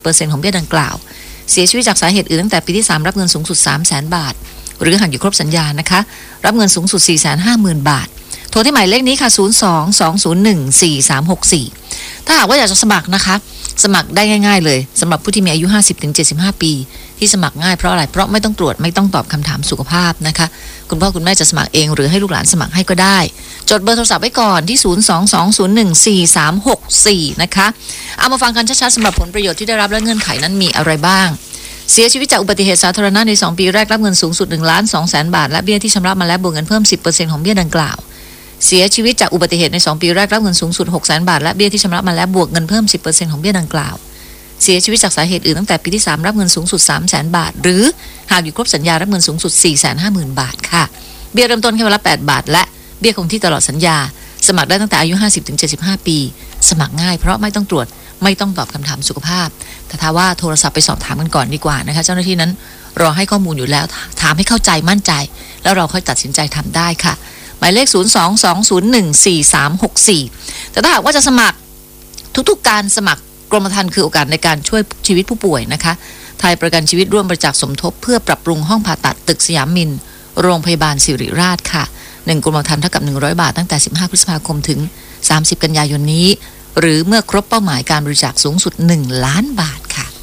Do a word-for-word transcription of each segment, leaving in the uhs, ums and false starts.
เปอร์เซ็นต์ของเบี้ยดังกล่าวเสียชีวิตจากสาเหตุอื่นตั้งแต่ปีที่สามรับเงินสูงสุด สามแสน บาทหรือหากอยู่ครบสัญญานะคะรับเงินสูงสุด สี่แสนห้าหมื่น บาทโทรที่หมายเลขนี้ค่ะศูนย์ สอง สอง ศูนย์ หนึ่ง สี่ สาม หก สี่ถ้าหากว่าอยากจะสมัครนะคะสมัครได้ง่ายๆเลยสำหรับผู้ที่มีอายุ ห้าสิบถึงเจ็ดสิบห้า ปีที่สมัครง่ายเพราะอะไรเพราะไม่ต้องตรวจไม่ต้องตอบคำถามสุขภาพนะคะคุณพ่อคุณแม่จะสมัครเองหรือให้ลูกหลานสมัครให้ก็ได้จดเบอร์โทรศัพท์ไว้ก่อนที่ศูนย์ สอง สอง ศูนย์ หนึ่ง สี่ สาม หก สี่นะคะเอามาฟังกันชัดๆสำหรับผลประโยชน์ที่ได้รับและเงื่อนไขนั้นมีอะไรบ้างเสียชีวิตจากอุบัติเหตุสาธารณะในสองปีแรกรับเงินสูงสุด หนึ่งล้านสองแสน บาทและเบี้ยที่ชำระมาแล้วบวกเงินเพิ่ม สิบเปอร์เซ็นต์ ของเบี้ยดังกล่าวเสียชีวิตจากอุบัติเหตุในสองปีแรกรับเงินสูงสุด หกแสน บาทและเบี้ยที่ชำระมาแล้วบวกเงินเพิ่ม สิบเปอร์เซ็นต์ ของเบี้ยดังกล่าวเสียชีวิตจากสาเหตุอื่นตั้งแต่ปีที่สามรับเงินสูงสุด สามแสน บาทหรือหากอยู่ครบสัญญารับเงินสูงสุด สี่แสนห้าหมื่น บาทค่ะเบี้ยเริ่มต้นแค่วันละแปดบาทและเบี้ยคงที่ตลอดสัญญาสมัครได้ตั้งแต่อายุ ห้าสิบถึงเจ็ดสิบห้า ปีสมัครง่ายเพราะไม่ต้องตรวจไม่ต้องตอบคำถามสุขภาพแต่ถ้าว่าโทรศัพท์ไปสอบถามกันก่อนดีกว่านะคะเจ้าหน้าที่นั้นรอให้ข้อมูลอยู่แล้วถามให้เข้าใจมั่นใจแล้วเราค่อยตัดสินใจทำได้ค่ะหมายเลขศูนย์ สอง สอง ศูนย์ หนึ่ง สี่ สาม หก สี่แต่ถ้าหากว่าจะสมัครทุกๆการสมัครกรมธรรม์คือโอกาสในการช่วยชีวิตผู้ป่วยนะคะไทยประกันชีวิตร่วมบริจาคสมทบเพื่อปรับปรุงห้องผ่าตัดตึกสยามมินโรงพยาบาลศิริราชค่ะหนึ่งกรมธรรม์เท่ากับหนึ่งร้อยบาทตั้งแต่สิบห้าพฤษภาคมถึงสามสิบกันยายนนี้หรือเมื่อครบเป้าหมายการบริจาคสูงสุดหนึ่งล้านบาทค่ะ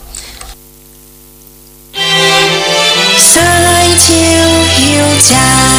สายเที่ยวหิวใจ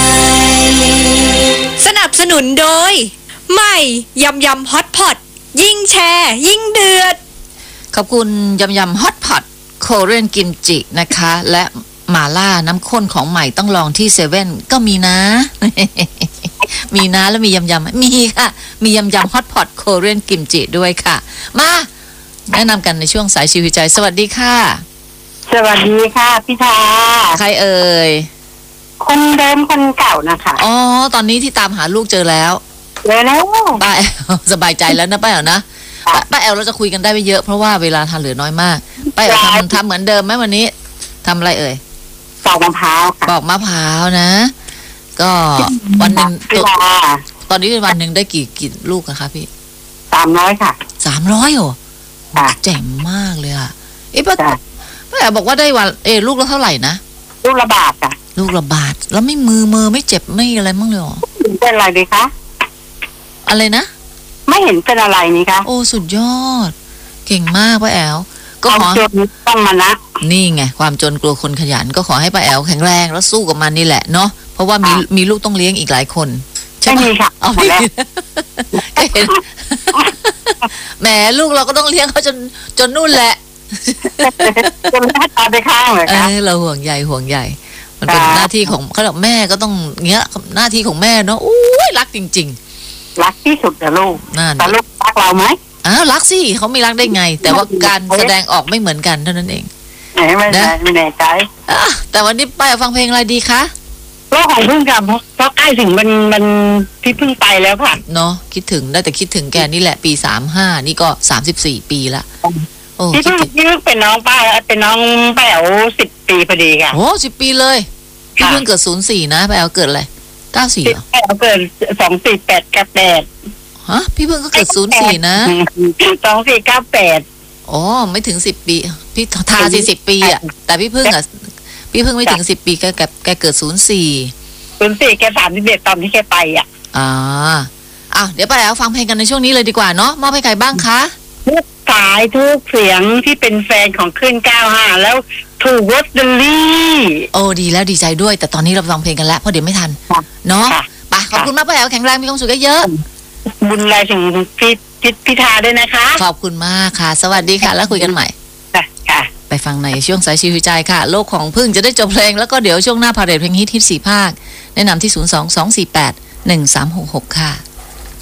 สนับสนุนโดยใหม่ยำยำฮอตพอตยิ่งแชร์ยิ่งเดือดขอบคุณยำยำฮอตพอตโคเรียนกิมจินะคะและหม่าล่าน้ำข้นของใหม่ต้องลองที่เซเว่นก็มีนะ มีนะแล้วมียำยำมีค่ะมียำยำฮอตพอตโคเรียนกิมจิด้วยค่ะมาแนะนำกันในช่วงสายชีวิตใจสวัสดีค่ะสวัสดีค่ะพี่ทาใครเอ่ยคนเดิมคนเก่านะคะอ๋อตอนนี้ที่ตามหาลูกเจอแล้วเจอแล้วป้าแอลสบายใจแล้วนะป้าแอลนะป้าแอลเราจะคุยกันได้ไม่เยอะเพราะว่าเวลาทานเหลือน้อยมากป้าแอลทำทำเหมือนเดิมไหมวันนี้ทำอะไรเอ่ยปอกมะพร้าวค่ะปอกมะพร้าวนะก็วันหนึ่งตอนนี้วันหนึ่งได้กี่กี่ลูกอะคะพี่สามร้อยค่ะสามร้อยโอ้เจ๋งมากเลยอะเอ๊ะป้าป้าแอลบอกว่าได้วันเอลูกละเท่าไหร่นะลูกละบาทค่ะลูกละบาทแล้วไม่มือมือไม่เจ็บไม่อะไรมั้งเลยหรอเป็นอะไรดีคะอะไรนะไม่เห็นเป็นอะไรนี่คะโอ้สุดยอดเก่งมากป้าแอลก็ขอต้องมานะนี่ไงความจนกลัวคนขยันก็ขอให้ป้าแอลแข็งแรงแล้วสู้กับมันนี่แหละเนาะเพราะว่ามีมีลูกต้องเลี้ยงอีกหลายคนใช่ไหมค่ะเอาไปแหมลูกเราก็ต้องเลี้ยงเขาจนจนนู่นแหละจนแม่ตาไปข้างเลยค่ะเราห่วงใยห่วงใยมันเป็นหน้าที่ของเขาบอกแม่ก็ต้องเงี้ยหน้าที่ของแม่เนาะอุ้ยรักจริงๆรักที่สุดนะลูกแต่ลูกรักเราไหมอ้าวรักสิเขาไม่รักได้ไงแต่ว่าการแสดงออกไม่เหมือนกันเท่านั้นเองไม่แน่ไม่แน่ใจแต่วันนี้ไปฟังเพลงอะไรดีคะโลกของพึ่งกับเพราะใกล้ถึงมันมันพี่พึ่งไปแล้วค่ะเนาะคิดถึงได้แต่คิดถึงแกนี่แหละปีสามห้านี่ก็สามสิบสี่ปีละโอ้พี่พึ่งพี่พึ่งเป็นน้องป้าเป็นน้องป้าแอ๋วสิบปีพอดีค่ะโอ้สิบปีเลยพี่พึ่งเกิดศูนย์สี่นะป้าแอ๋วเกิดอะไรเก้าสี่เหรอป้าแอ๋วเกิดสองสี่แปดกับแปดฮะพี่พึ่งก็เกิดศูนย์สี่นะสองสี่เก้าแปดอ๋อไม่ถึงสิบปีพี่ทาสี่สิบปีอ่ะแต่พี่พึ่งอ่ะพี่พึ่งไม่ถึงสิบปีแกแกแกเกิดศูนย์สี่ศูนย์สี่แกสามสิบเอ็ดตอนที่แกไปอ่ะอ่าอ้าวเดี๋ยวไปแล้วฟังเพลงกันในช่วงนี้เลยดีกว่าเนาะมอบให้ใครบ้างคะทุกสายทุกเสียงที่เป็นแฟนของขึ้นเก้าห้าแล้วถูกลอตเตอรี่โอ้ดีแล้วดีใจด้วยแต่ตอนนี้เราฟังเพลงกันแล้วเพราะเดี๋ยวไม่ทันเนาะไปขอบคุณมากป้าแอ๋วแข็งแรงมีความสุขเยอะบุญอะไรถึงพี่พี่พิธาด้วยนะคะขอบคุณมากค่ะสวัสดีค่ะแล้วคุยกันใหม่ค่ะไปฟังในช่วงสายชีวิตใจค่ะโลกของพึ่งจะได้จบเพลงแล้วก็เดี๋ยวช่วงหน้าพาเรทเพลงฮิตฮิตสี่ภาคแนะนำที่ศูนย์ สอง สอง สี่ แปด หนึ่ง สาม หก หกค่ะ